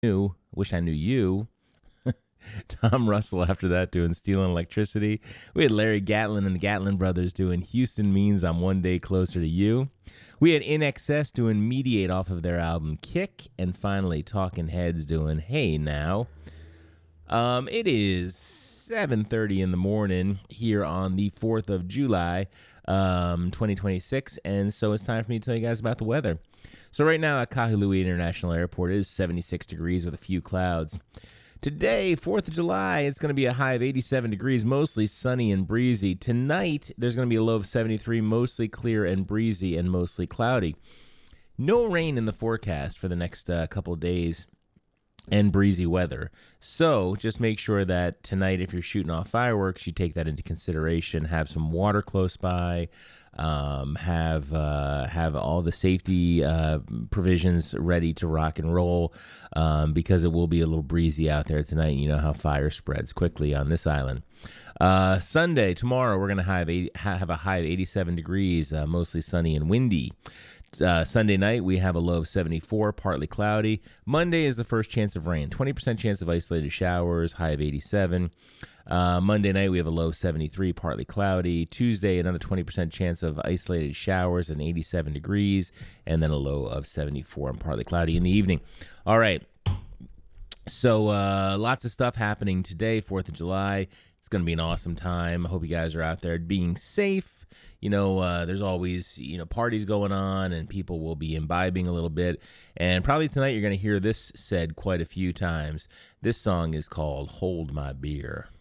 Wish I Knew You. Tom Russell after that doing Steel and Electricity. We had Larry Gatlin and the Gatlin Brothers doing Houston Means I'm One Day Closer to You. We had In Excess doing Mediate off of their album Kick. And finally, Talking Heads doing Hey Now. It is 7:30 in the morning here on the 4th of July, 2026. And so it's time for me to tell you guys about the weather. So right now at Kahului International Airport, it is 76 degrees with a few clouds. Today, 4th of July, it's going to be a high of 87 degrees, mostly sunny and breezy. Tonight, there's going to be a low of 73, mostly clear and breezy and mostly cloudy. No rain in the forecast for the next couple of days and breezy weather. So just make sure that tonight, if you're shooting off fireworks, you take that into consideration. Have some water close by. Have all the safety provisions ready to rock and roll, because it will be a little breezy out there tonight. You know how fire spreads quickly on this island. Sunday, tomorrow, we're going to have a high of 87 degrees, mostly sunny and windy. Sunday night, we have a low of 74, partly cloudy. Monday is the first chance of rain, 20% chance of isolated showers, high of 87. Monday night, we have a low of 73, partly cloudy. Tuesday, another 20% chance of isolated showers and 87 degrees, and then a low of 74 and partly cloudy in the evening. All right. So lots of stuff happening today, 4th of July. It's going to be an awesome time. I hope you guys are out there being safe. You know, there's always, parties going on and people will be imbibing a little bit. And probably tonight you're going to hear this said quite a few times. This song is called Hold My Beer.